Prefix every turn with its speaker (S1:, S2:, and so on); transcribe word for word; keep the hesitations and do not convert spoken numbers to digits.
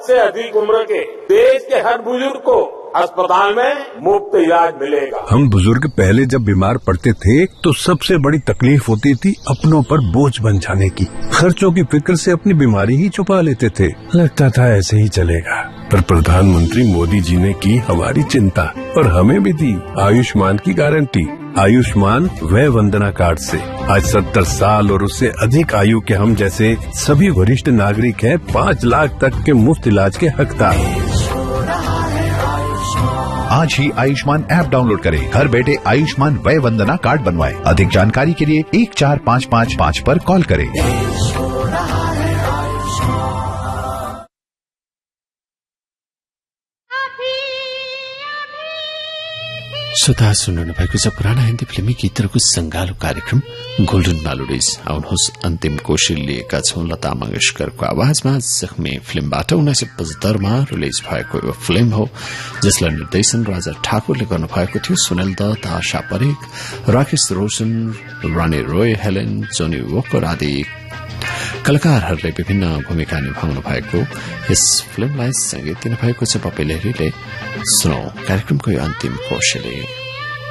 S1: से अधिक उम्र के देश के हर बुजुर्ग को अस्पताल में मुफ्त इलाज मिलेगा।
S2: हम बुजुर्ग पहले जब बीमार पड़ते थे तो सबसे बड़ी तकलीफ होती थी अपनों पर बोझ बन जाने की। खर्चों की फिक्र से अपनी बीमारी ही छुपा लेते थे, लगता था ऐसे ही चलेगा। पर प्रधानमंत्री मोदी जी ने की हमारी चिंता और हमें भी दी आयुष्मान की गारंटी। आयुष्मान वय वंदना कार्ड से आज सत्तर साल और उससे अधिक आयु के हम जैसे सभी वरिष्ठ नागरिक हैं पाँच लाख तक के मुफ्त इलाज के हकदार।
S3: आज ही आयुष्मान ऐप डाउनलोड करें, घर बैठे आयुष्मान वय वंदना कार्ड बनवाएं। अधिक जानकारी के लिए एक चार पाँच पाँच पाँच पर कॉल करें।
S4: श्रोता सुन्नु भएको छ पुराना हिन्दी फिल्मी गीतहरूको संगालो कार्यक्रम गोल्डन मेलोडिज। आउनुहोस् अन्तिम कोशिश लिएका छौं लता मंगेशकरको आवाजमा जख्मी फिल्मबाट उन्नाइस सय पचहत्तरमा रिलिज भएको यो फिल्म हो जसलाई निर्देशन राजा ठाकुरले गर्नुभएको थियो। सुनिल दत्त, आशा परेख, राकेश रोशन, रानी रोय, हेलेन, जोनी वोकर आदि कलाकारहरूले विभिन्न भूमिका निभाउनु भएको यस फिल्मलाई संगीत दिनुभएको छ पप्पी लेहरीले। सुनौ कार्यक्रमको यो अन्तिम कोशले।